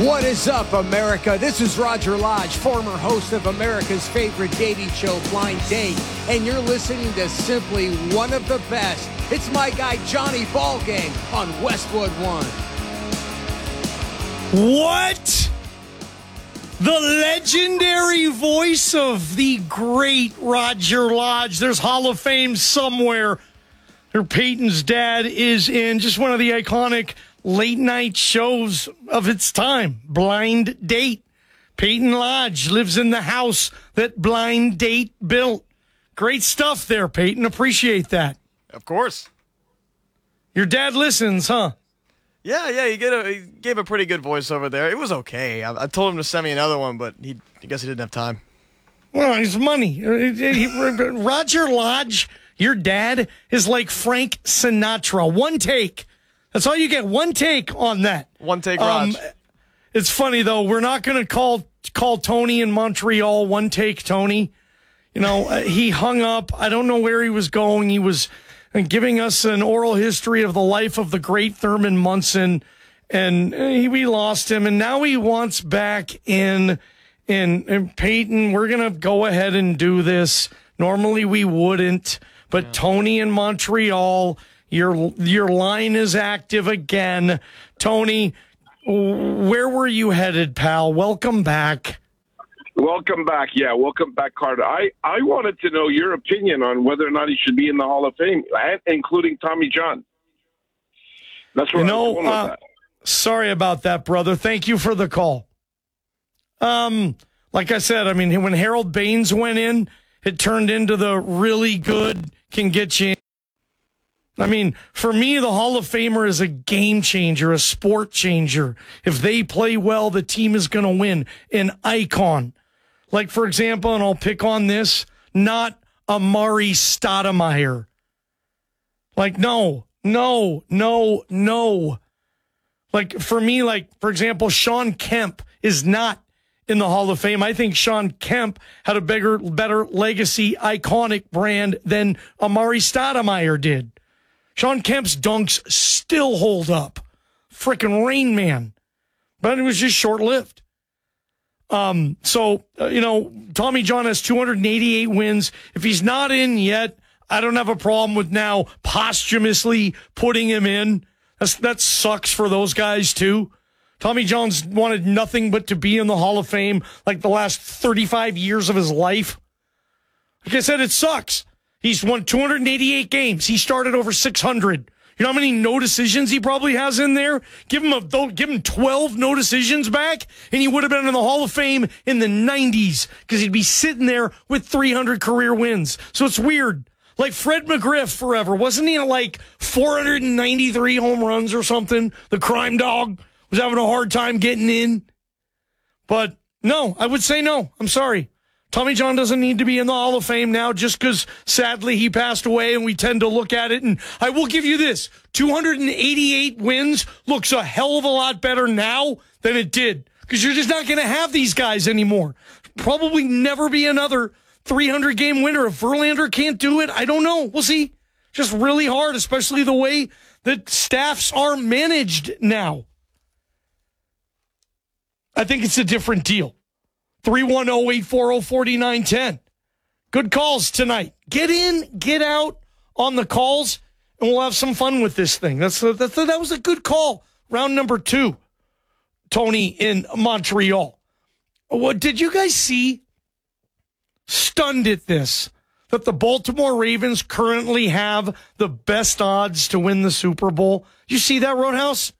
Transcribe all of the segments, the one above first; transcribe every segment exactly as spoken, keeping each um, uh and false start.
What is up, America? This is Roger Lodge, former host of America's favorite dating show, Blind Date, and you're listening to simply one of the best. It's my guy, Johnny Ballgame, on Westwood One. What? The legendary voice of the great Roger Lodge. There's Hall of Fame somewhere. Her Peyton's dad is in just one of the iconic late night shows of its time, Blind Date. Peyton Lodge lives in the house that Blind Date built. Great stuff there, Peyton. Appreciate that. Of course. Your dad listens, huh? Yeah, yeah, he, get a, he gave a pretty good voice over there. It was okay. I, I told him to send me another one, but he, I guess he didn't have time. Well, he's money. Roger Lodge, your dad, is like Frank Sinatra. One take. That's all you get. One take on that. One take, Raj. Um, it's funny, though. We're not going to call call Tony in Montreal one take Tony. You know, uh, he hung up. I don't know where he was going. He was giving us an oral history of the life of the great Thurman Munson, and uh, we lost him. And now he wants back in, in, in Peyton. We're going to go ahead and do this. Normally we wouldn't, but yeah. Tony in Montreal, Your your line is active again. Tony, where were you headed, pal? Welcome back. Welcome back. Yeah, welcome back, Carter. I, I wanted to know your opinion on whether or not he should be in the Hall of Fame, including Tommy John. That's what you know, I was uh, that. Sorry about that, brother. Thank you for the call. Um, like I said, I mean, when Harold Baines went in, it turned into the really good can get you in. I mean, for me, the Hall of Famer is a game changer, a sport changer. If they play well, the team is going to win. An icon. Like, for example, and I'll pick on this, not Amari Stoudemire. Like, no, no, no, no. Like, for me, like, for example, Shawn Kemp is not in the Hall of Fame. I think Shawn Kemp had a bigger, better legacy, iconic brand than Amari Stoudemire did. Shawn Kemp's dunks still hold up. Frickin' Rain Man. But it was just short-lived. Um, so, uh, you know, Tommy John has two hundred eighty-eight wins. If he's not in yet, I don't have a problem with now posthumously putting him in. That's, that sucks for those guys, too. Tommy John's wanted nothing but to be in the Hall of Fame like the last thirty-five years of his life. Like I said, it sucks. He's won two hundred eighty-eight games. He started over six hundred. You know how many no decisions he probably has in there? Give him a give him twelve no decisions back, and he would have been in the Hall of Fame in the nineties because he'd be sitting there with three hundred career wins. So it's weird. Like Fred McGriff forever. Wasn't he at like four hundred ninety-three home runs or something? The crime dog was having a hard time getting in. But no, I would say no. I'm sorry. Tommy John doesn't need to be in the Hall of Fame now just because, sadly, he passed away and we tend to look at it. And I will give you this. two hundred eighty-eight wins looks a hell of a lot better now than it did because you're just not going to have these guys anymore. Probably never be another three hundred game winner. If Verlander can't do it, I don't know. We'll see. Just really hard, especially the way that staffs are managed now. I think it's a different deal. three one zero, eight four zero, four nine one zero. Good calls tonight. Get in, get out on the calls, and we'll have some fun with this thing. That's, that's That was a good call. Round number two, Tony in Montreal. What did you guys see? Stunned at this, that the Baltimore Ravens currently have the best odds to win the Super Bowl. You see that, Roadhouse?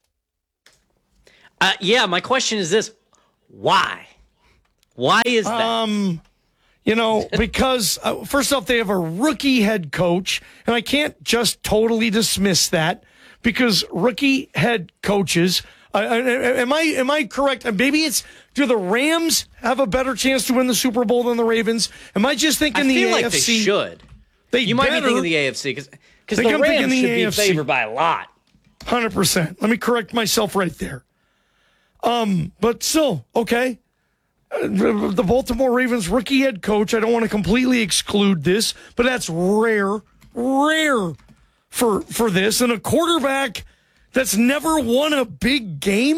Uh, yeah, my question is this. Why? Why is that? Um, you know, because uh, first off, they have a rookie head coach, and I can't just totally dismiss that because rookie head coaches. Uh, am I am I correct? Maybe it's do the Rams have a better chance to win the Super Bowl than the Ravens? Am I just thinking I the feel A F C? Like they should. They you better. might be thinking the A F C because because the I'm Rams the should A F C. be favored by a lot. one hundred percent. Let me correct myself right there. Um, but still, okay. The Baltimore Ravens rookie head coach, I don't want to completely exclude this, but that's rare, rare for, for this. And a quarterback that's never won a big game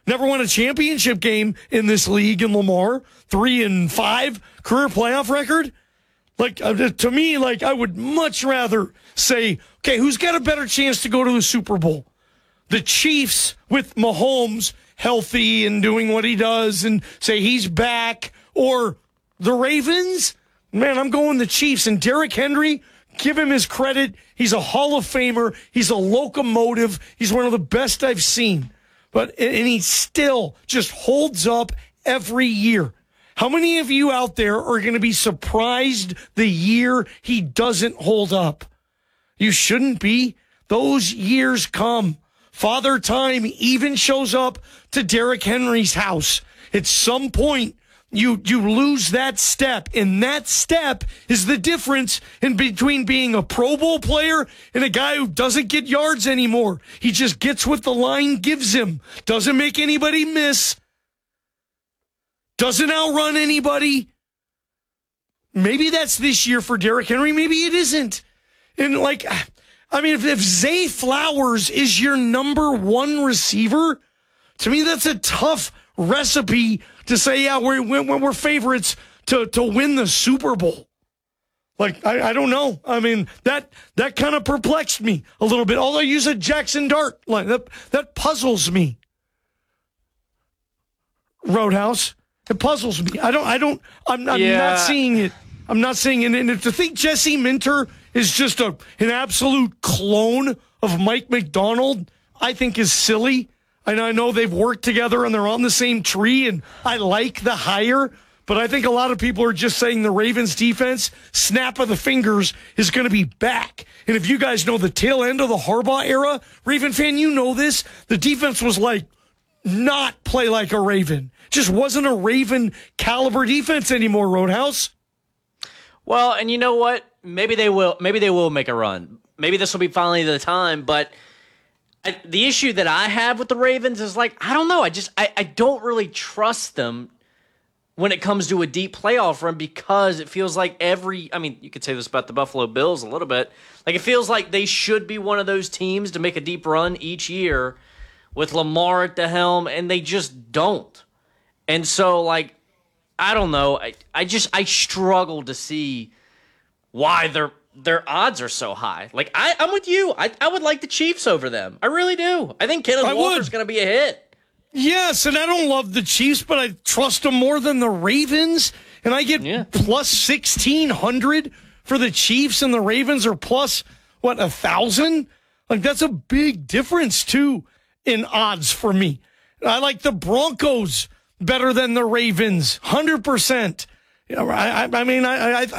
Never won a championship game in this league in Lamar. Three and five career playoff record. Like, uh, to me, like, I would much rather say, okay, who's got a better chance to go to the Super Bowl? The Chiefs with Mahomes healthy and doing what he does and say he's back, or the Ravens? Man, I'm going the Chiefs. And Derrick Henry, give him his credit. He's a Hall of Famer. He's a locomotive. He's one of the best I've seen. But and he still just holds up every year. How many of you out there are going to be surprised the year he doesn't hold up? You shouldn't be. Those years come. Father Time even shows up to Derrick Henry's house. At some point, you you lose that step, and that step is the difference in between being a Pro Bowl player and a guy who doesn't get yards anymore. He just gets what the line gives him. Doesn't make anybody miss. Doesn't outrun anybody. Maybe that's this year for Derrick Henry. Maybe it isn't. And like, I mean, if, if Zay Flowers is your number one receiver, to me, that's a tough recipe to say, yeah, we're, we're, we're favorites to, to win the Super Bowl. Like, I, I don't know. I mean, that that kind of perplexed me a little bit. Although I use a Jackson Dart line. That, that puzzles me. Roadhouse. It puzzles me. I don't, I don't, I'm, I'm Yeah. not seeing it. I'm not seeing it. And to think Jesse Minter is just a an absolute clone of Mike McDonald, I think is silly. And I know they've worked together and they're on the same tree, and I like the hire, but I think a lot of people are just saying the Ravens defense, snap of the fingers, is going to be back. And if you guys know the tail end of the Harbaugh era, Raven fan, you know this, the defense was like, not play like a Raven. Just wasn't a Raven caliber defense anymore, Roadhouse. Well, and you know what? Maybe they will. Maybe they will make a run. Maybe this will be finally the time. But I, the issue that I have with the Ravens is like, I don't know. I just I, I don't really trust them when it comes to a deep playoff run, because it feels like every. I mean, you could say this about the Buffalo Bills a little bit. Like, it feels like they should be one of those teams to make a deep run each year with Lamar at the helm, and they just don't. And so, like, I don't know. I, I just I struggle to see why their their odds are so high. Like, I, I'm with you. I, I would like the Chiefs over them. I really do. I think Kenneth I Walker's would. going to be a hit. Yes, and I don't love the Chiefs, but I trust them more than the Ravens. And I get Yeah. plus sixteen hundred for the Chiefs, and the Ravens are plus, what, one thousand? Like, that's a big difference, too, in odds for me. I like the Broncos better than the Ravens, one hundred percent. You know, I, I, I mean, I, I,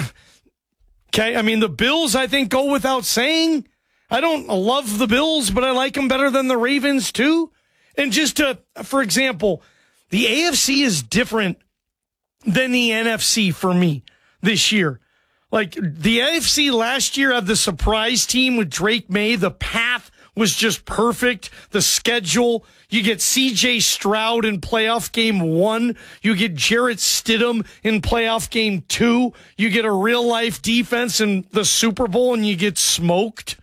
okay, I mean, the Bills, I think, go without saying. I don't love the Bills, but I like them better than the Ravens, too. And just to, for example, the A F C is different than the N F C for me this year. Like, the A F C last year had the surprise team with Drake May. The path was just perfect. The schedule, you get C J Stroud in playoff game one. You get Jarrett Stidham in playoff game two. You get a real life defense in the Super Bowl and you get smoked.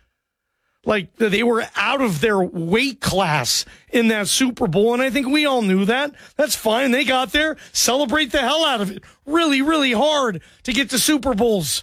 Like, they were out of their weight class in that Super Bowl, and I think we all knew that. That's fine. They got there. Celebrate the hell out of it. Really, really hard to get to Super Bowls.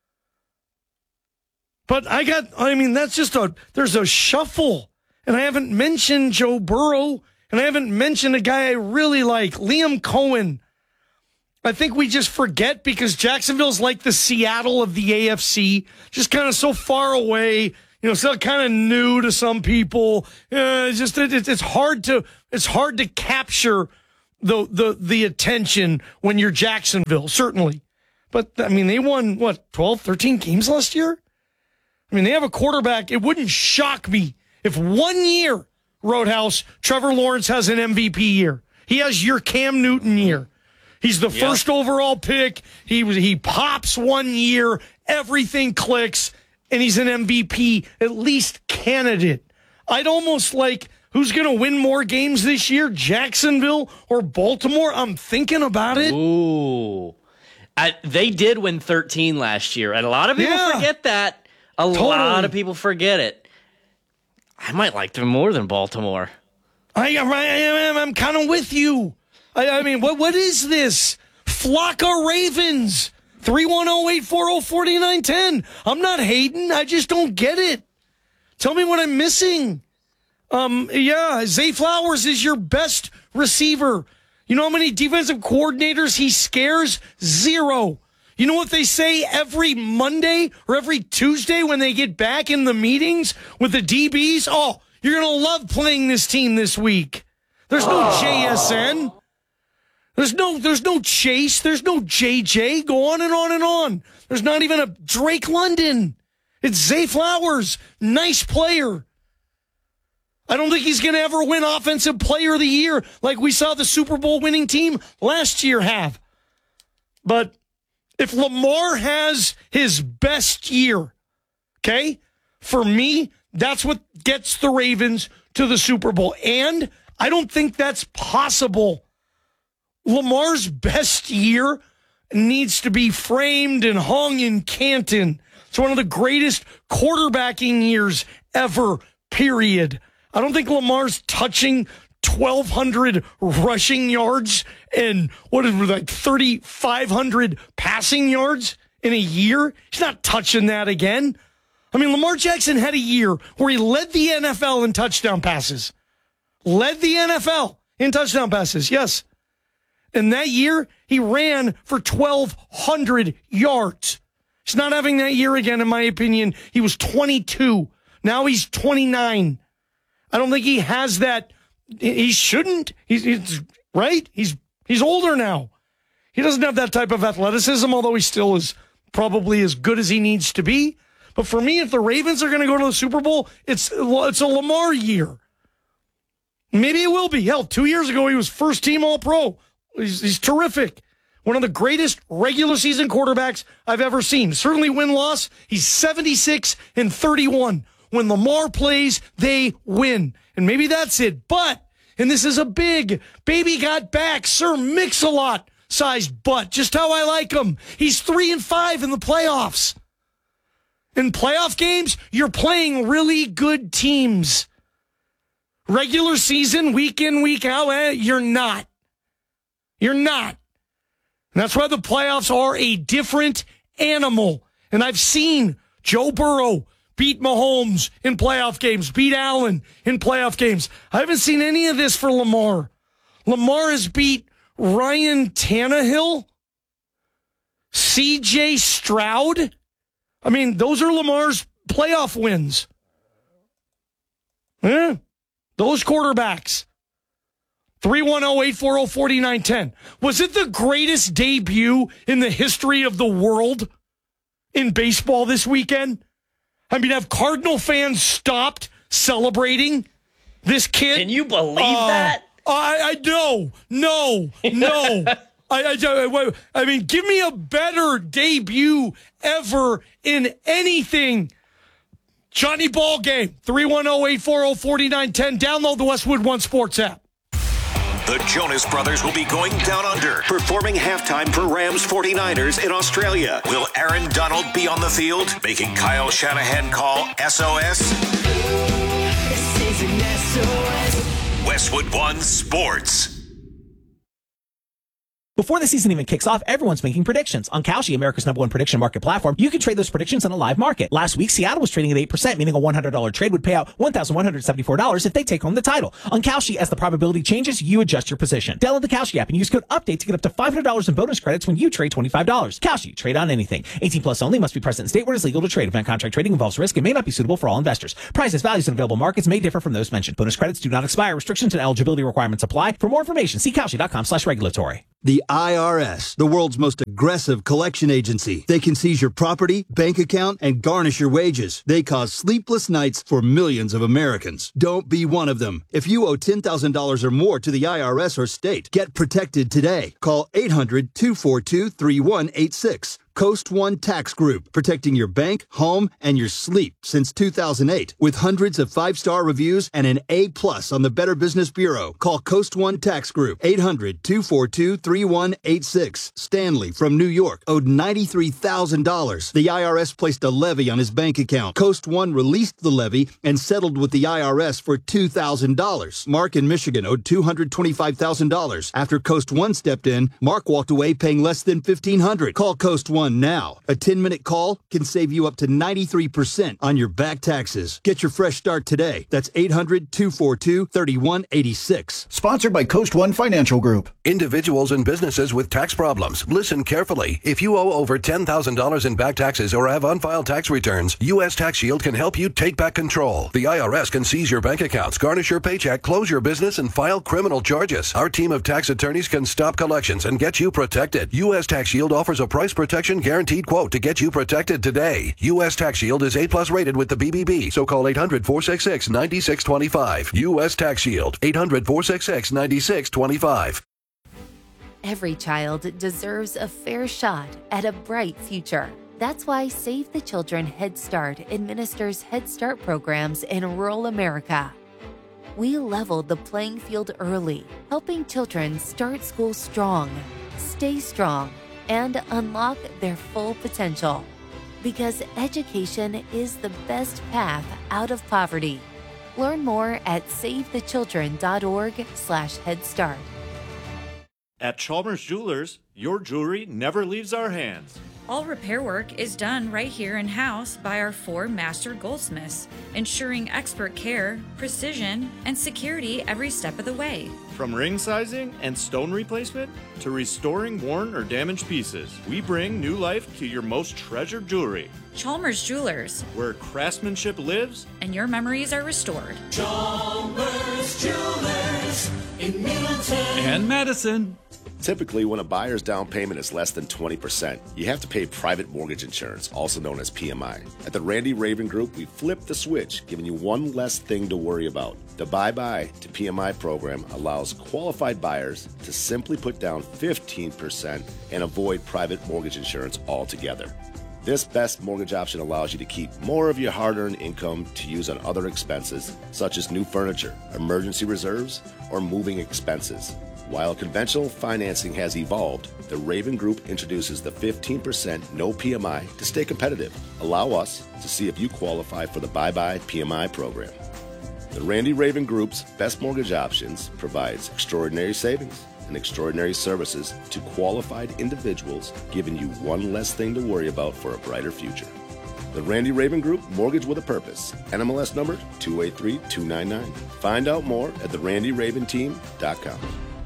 But I got, I mean, that's just a, there's a shuffle. And I haven't mentioned Joe Burrow, and I haven't mentioned a guy I really like, Liam Cohen. I think we just forget because Jacksonville's like the Seattle of the A F C, just kind of so far away. You know, still kind of new to some people. Uh, it's just it, it's hard to it's hard to capture the the the attention when you're Jacksonville, certainly. But I mean, they won what twelve, thirteen games last year. I mean, they have a quarterback. It wouldn't shock me if one year, Roadhouse, Trevor Lawrence has an M V P year. He has your Cam Newton year. He's the Yeah. first overall pick. He was he pops one year, everything clicks. And he's an M V P, at least candidate. I'd almost like, who's going to win more games this year, Jacksonville or Baltimore? I'm thinking about it. Ooh. I, they did win thirteen last year, and a lot of people Yeah. forget that. A Totally. lot of people forget it. I might like them more than Baltimore. I, I, I'm kind of with you. I, I mean, what what is this? Flocka Ravens. three one zero, eight four zero, four nine one zero. I'm not hating. I just don't get it. Tell me what I'm missing. Um, yeah, Zay Flowers is your best receiver. You know how many defensive coordinators he scares? Zero. You know what they say every Monday or every Tuesday when they get back in the meetings with the D Bs? Oh, you're going to love playing this team this week. There's no J S N. There's no, there's no Chase. There's no J J. Go on and on and on. There's not even a Drake London. It's Zay Flowers. Nice player. I don't think he's going to ever win Offensive Player of the Year like we saw the Super Bowl winning team last year have. But if Lamar has his best year, okay, for me, that's what gets the Ravens to the Super Bowl. And I don't think that's possible. Lamar's best year needs to be framed and hung in Canton. It's one of the greatest quarterbacking years ever, period. I don't think Lamar's touching twelve hundred rushing yards and what is it, like thirty-five hundred passing yards in a year. He's not touching that again. I mean, Lamar Jackson had a year where he led the N F L in touchdown passes. Led the N F L in touchdown passes, yes. And that year, he ran for twelve hundred yards. He's not having that year again, in my opinion. He was twenty-two. Now he's twenty-nine. I don't think he has that. He shouldn't. He's, he's right. He's he's older now. He doesn't have that type of athleticism, although he still is probably as good as he needs to be. But for me, if the Ravens are going to go to the Super Bowl, it's it's a Lamar year. Maybe it will be. Hell, two years ago he was first team All-Pro. He's, he's terrific. One of the greatest regular season quarterbacks I've ever seen. Certainly win-loss. He's seventy-six and thirty-one. When Lamar plays, they win. And maybe that's it. But, and this is a big, baby got back, Sir Mix-a-Lot sized butt. Just how I like him. He's three and five in the playoffs. In playoff games, you're playing really good teams. Regular season, week in, week out, eh, you're not. You're not. And that's why the playoffs are a different animal. And I've seen Joe Burrow beat Mahomes in playoff games, beat Allen in playoff games. I haven't seen any of this for Lamar. Lamar has beat Ryan Tannehill, C J Stroud. I mean, those are Lamar's playoff wins. Yeah, those quarterbacks. three one zero, eight four zero, four nine one zero. Was it the greatest debut in the history of the world in baseball this weekend? I mean, have Cardinal fans stopped celebrating this kid? Can you believe uh, that? I, I no, no, no. I, I, I mean, give me a better debut ever in anything. Johnny Ballgame, three one zero, eight four zero, four nine one zero. Download the Westwood One Sports app. The Jonas Brothers will be going down under, performing halftime for Rams forty-niners in Australia. Will Aaron Donald be on the field, making Kyle Shanahan call S O S? This is an S O S. Westwood One Sports. Before the season even kicks off, everyone's making predictions. On Kalshi, America's number one prediction market platform, you can trade those predictions on a live market. Last week, Seattle was trading at eight percent, meaning a one hundred dollars trade would pay out one thousand one hundred seventy-four dollars if they take home the title. On Kalshi, as the probability changes, you adjust your position. Download the Kalshi app and use code UPDATE to get up to five hundred dollars in bonus credits when you trade twenty-five dollars. Kalshi, trade on anything. eighteen plus only, must be present in state where it is legal to trade. Event contract trading involves risk and may not be suitable for all investors. Prices, values, and available markets may differ from those mentioned. Bonus credits do not expire. Restrictions and eligibility requirements apply. For more information, see Kalshi.com slash regulatory. The I R S, the world's most aggressive collection agency. They can seize your property, bank account, and garnish your wages. They cause sleepless nights for millions of Americans. Don't be one of them. If you owe ten thousand dollars or more to the I R S or state, get protected today. Call eight hundred, two four two, three one eight six. Coast One Tax Group, protecting your bank, home, and your sleep since two thousand eight. With hundreds of five-star reviews and an A plus on the Better Business Bureau. Call Coast One Tax Group, eight hundred, two four two, three one eight six. Stanley from New York owed ninety-three thousand dollars. The I R S placed a levy on his bank account. Coast One released the levy and settled with the I R S for two thousand dollars. Mark in Michigan owed two hundred twenty-five thousand dollars. After Coast One stepped in, Mark walked away paying less than fifteen hundred dollars. Call Coast One now. A ten-minute call can save you up to ninety-three percent on your back taxes. Get your fresh start today. That's eight hundred, two four two, three one eight six. Sponsored by Coast One Financial Group. Individuals and businesses with tax problems, listen carefully. If you owe over ten thousand dollars in back taxes or have unfiled tax returns, U S Tax Shield can help you take back control. The I R S can seize your bank accounts, garnish your paycheck, close your business, and file criminal charges. Our team of tax attorneys can stop collections and get you protected. U S Tax Shield offers a price protection guaranteed quote to get you protected today. U S Tax Shield is A plus rated with the B B B, so call eight hundred, four six six, nine six two five. U S Tax Shield, eight hundred, four six six, nine six two five. Every child deserves a fair shot at a bright future. That's why Save the Children Head Start administers Head Start programs in rural America. We leveled the playing field early, helping children start school strong, stay strong, and unlock their full potential. Because education is the best path out of poverty. Learn more at savethechildren.org slash Head Start. At Chalmers Jewelers, your jewelry never leaves our hands. All repair work is done right here in-house by our four master goldsmiths, ensuring expert care, precision, and security every step of the way. From ring sizing and stone replacement to restoring worn or damaged pieces, we bring new life to your most treasured jewelry. Chalmers Jewelers, where craftsmanship lives and your memories are restored. Chalmers Jewelers in Middleton and Madison. Typically, when a buyer's down payment is less than twenty percent, you have to pay private mortgage insurance, also known as P M I. At the Randy Raven Group, we flipped the switch, giving you one less thing to worry about. The Bye-Bye to P M I program allows qualified buyers to simply put down fifteen percent and avoid private mortgage insurance altogether. This best mortgage option allows you to keep more of your hard-earned income to use on other expenses, such as new furniture, emergency reserves, or moving expenses. While conventional financing has evolved, the Raven Group introduces the fifteen percent no P M I to stay competitive. Allow us to see if you qualify for the Bye-Bye P M I program. The Randy Raven Group's best mortgage options provides extraordinary savings and extraordinary services to qualified individuals, giving you one less thing to worry about for a brighter future. The Randy Raven Group, Mortgage with a Purpose. N M L S number two eight three two nine nine. Find out more at the randy raven team dot com.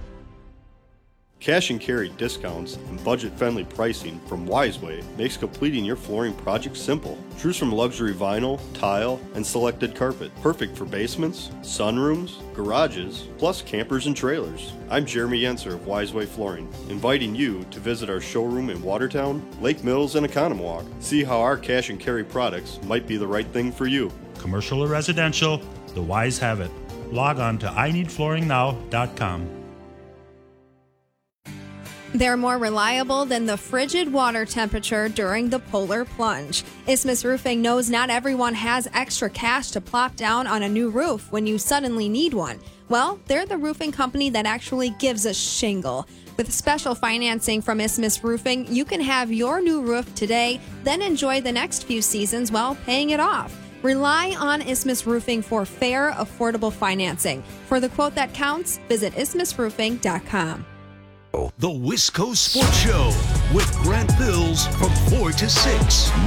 Cash and carry discounts and budget-friendly pricing from Wiseway makes completing your flooring project simple. Choose from luxury vinyl, tile, and selected carpet. Perfect for basements, sunrooms, garages, plus campers and trailers. I'm Jeremy Yenser of Wiseway Flooring, inviting you to visit our showroom in Watertown, Lake Mills, and Economwalk. See how our cash and carry products might be the right thing for you. Commercial or residential, the Wise have it. Log on to I need flooring now dot com. They're more reliable than the frigid water temperature during the polar plunge. Isthmus Roofing knows not everyone has extra cash to plop down on a new roof when you suddenly need one. Well, they're the roofing company that actually gives a shingle. With special financing from Isthmus Roofing, you can have your new roof today, then enjoy the next few seasons while paying it off. Rely on Isthmus Roofing for fair, affordable financing. For the quote that counts, visit isthmus roofing dot com. The Wisco Sports Show with Grant Bills from four to six.